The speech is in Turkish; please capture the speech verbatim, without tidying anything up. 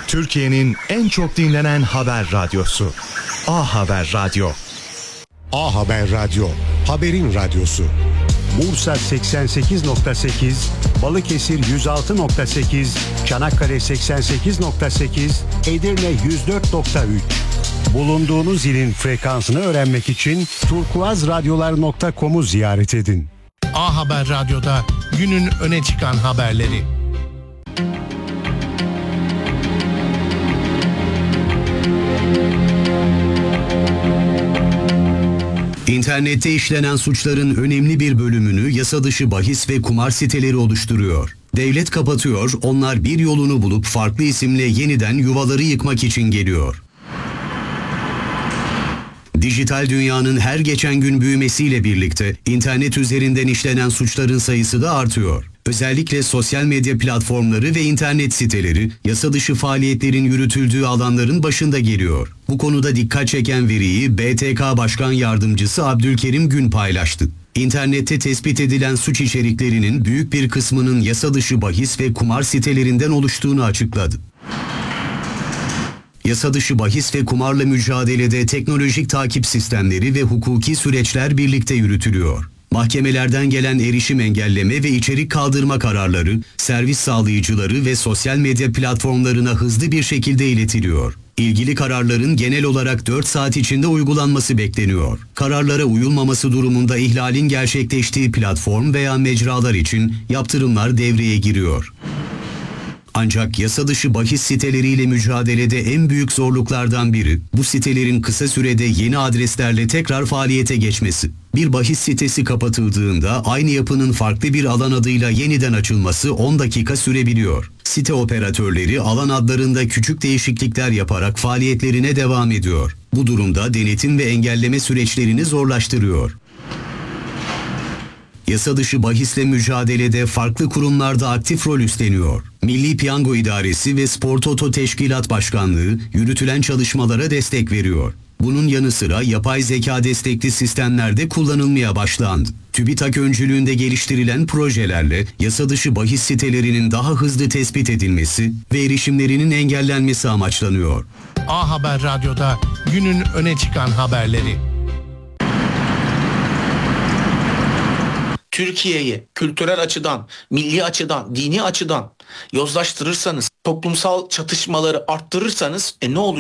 Türkiye'nin en çok dinlenen haber radyosu. A Haber Radyo. A Haber Radyo, haberin radyosu. Bursa seksen sekiz nokta sekiz, Balıkesir yüz altı nokta sekiz, Çanakkale seksen sekiz nokta sekiz, Edirne yüz dört nokta üç. Bulunduğunuz ilin frekansını öğrenmek için turkuazradyolar nokta com'u ziyaret edin. A Haber Radyo'da günün öne çıkan haberleri. İnternette işlenen suçların önemli bir bölümünü yasa dışı bahis ve kumar siteleri oluşturuyor. Devlet kapatıyor, onlar bir yolunu bulup farklı isimle yeniden yuvaları yıkmak için geliyor. Dijital dünyanın her geçen gün büyümesiyle birlikte internet üzerinden işlenen suçların sayısı da artıyor. Özellikle sosyal medya platformları ve internet siteleri yasa dışı faaliyetlerin yürütüldüğü alanların başında geliyor. Bu konuda dikkat çeken veriyi B T K Başkan Yardımcısı Abdülkerim Gün paylaştı. İnternette tespit edilen suç içeriklerinin büyük bir kısmının yasa dışı bahis ve kumar sitelerinden oluştuğunu açıkladı. Yasa dışı bahis ve kumarla mücadelede teknolojik takip sistemleri ve hukuki süreçler birlikte yürütülüyor. Mahkemelerden gelen erişim engelleme ve içerik kaldırma kararları, servis sağlayıcıları ve sosyal medya platformlarına hızlı bir şekilde iletiliyor. İlgili kararların genel olarak dört saat içinde uygulanması bekleniyor. Kararlara uyulmaması durumunda ihlalin gerçekleştiği platform veya mecralar için yaptırımlar devreye giriyor. Ancak yasa dışı bahis siteleriyle mücadelede en büyük zorluklardan biri, bu sitelerin kısa sürede yeni adreslerle tekrar faaliyete geçmesi. Bir bahis sitesi kapatıldığında aynı yapının farklı bir alan adıyla yeniden açılması on dakika sürebiliyor. Site operatörleri alan adlarında küçük değişiklikler yaparak faaliyetlerine devam ediyor. Bu durumda denetim ve engelleme süreçlerini zorlaştırıyor. Yasa dışı bahisle mücadelede farklı kurumlarda aktif rol üstleniyor. Milli Piyango İdaresi ve Spor Toto Teşkilat Başkanlığı yürütülen çalışmalara destek veriyor. Bunun yanı sıra yapay zeka destekli sistemlerde kullanılmaya başlandı. TÜBİTAK öncülüğünde geliştirilen projelerle yasa dışı bahis sitelerinin daha hızlı tespit edilmesi ve erişimlerinin engellenmesi amaçlanıyor. A Haber Radyo'da günün öne çıkan haberleri. Türkiye'yi kültürel açıdan, milli açıdan, dini açıdan yozlaştırırsanız, toplumsal çatışmaları arttırırsanız e ne olur?